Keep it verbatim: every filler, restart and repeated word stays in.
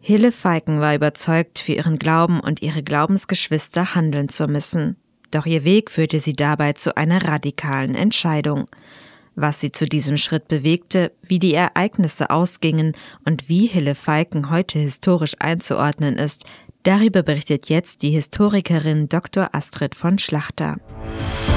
Hille Feiken war überzeugt, für ihren Glauben und ihre Glaubensgeschwister handeln zu müssen. Doch ihr Weg führte sie dabei zu einer radikalen Entscheidung. Was sie zu diesem Schritt bewegte, wie die Ereignisse ausgingen und wie Hille Feiken heute historisch einzuordnen ist, darüber berichtet jetzt die Historikerin Doktor Astrid von Schlachter.